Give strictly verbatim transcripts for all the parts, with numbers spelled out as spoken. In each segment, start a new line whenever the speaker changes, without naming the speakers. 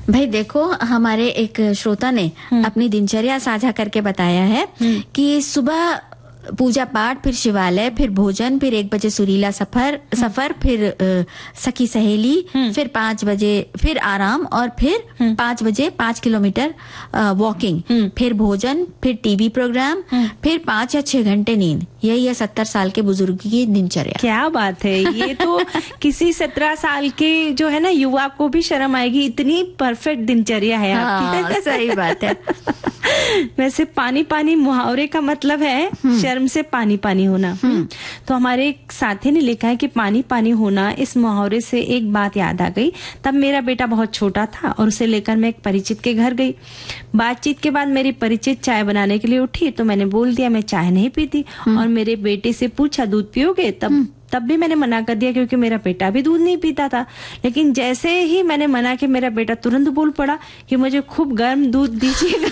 भाई देखो, हमारे एक श्रोता ने अपनी दिनचर्या साझा करके बताया है कि सुबह पूजा पाठ, फिर शिवालय, फिर भोजन, फिर एक बजे सुरीला सफर सफर फिर आ, सखी सहेली, फिर पाँच बजे फिर आराम, और फिर पाँच बजे पाँच किलोमीटर वॉकिंग, फिर भोजन, फिर टीवी प्रोग्राम, फिर पाँच या छह घंटे नींद। यही है सत्तर साल के बुजुर्ग की दिनचर्या।
क्या बात है, ये तो किसी सत्रह साल के जो है ना युवा को भी शर्म आएगी, इतनी परफेक्ट दिनचर्या है आपकी।
हाँ, सही बात है।
वैसे पानी पानी मुहावरे का मतलब है शर्म से पानी पानी होना। तो हमारे एक साथी ने लिखा है कि पानी पानी होना, इस मुहावरे से एक बात याद आ गई। तब मेरा बेटा बहुत छोटा था और उसे लेकर मैं एक परिचित के घर गई। बातचीत के बाद मेरी परिचित चाय बनाने के लिए उठी तो मैंने बोल दिया मैं चाय नहीं पीती, और मेरे बेटे से पूछा दूध पियोगे? तब तब भी मैंने मना कर दिया क्योंकि मेरा बेटा भी दूध नहीं पीता था। लेकिन जैसे ही मैंने मना किया मेरा बेटा तुरंत बोल पड़ा कि मुझे खूब गर्म दूध दीजिएगा।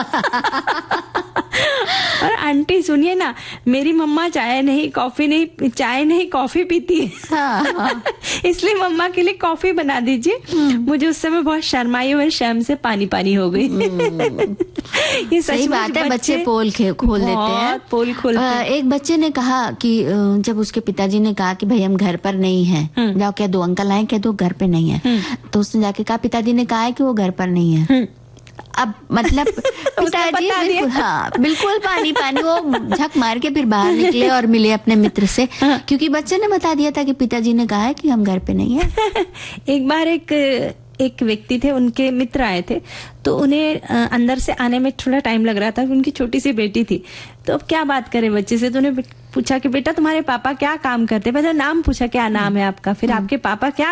और आंटी सुनिए ना, मेरी मम्मा चाय नहीं कॉफी नहीं चाय नहीं कॉफी पीती है। हाँ, हाँ। इसलिए मम्मा के लिए कॉफी बना दीजिए। मुझे उस समय बहुत शर्माई और शर्म से पानी पानी हो गई। ये
सही बात है, बच्चे पोल खोल देते हैं,
पोल खोलते हैं।
एक बच्चे ने कहा कि जब उसके पिताजी ने कहा कि भाई हम घर पर नहीं हैं, जाओ क्या दो अंकल आए, क्या दो घर पे नहीं है, तो उसने जाके कहा पिताजी ने कहा है कि वो घर पर नहीं है। अब मतलब पिताजी बिल्कुल, हाँ बिल्कुल पानी पानी, वो झक मार के फिर बाहर निकले और मिले अपने मित्र से, क्योंकि बच्चे ने बता दिया था कि पिताजी ने कहा है कि हम घर पे नहीं है।
एक बार एक एक व्यक्ति थे, उनके मित्र आए थे, तो उन्हें अंदर से आने में थोड़ा टाइम लग रहा था। उनकी छोटी सी बेटी थी, तो अब क्या बात करें बच्चे से, तो उन्हें पूछा कि बेटा तुम्हारे पापा क्या काम करते हैं। पहले नाम पूछा क्या नाम है आपका, फिर आपके पापा क्या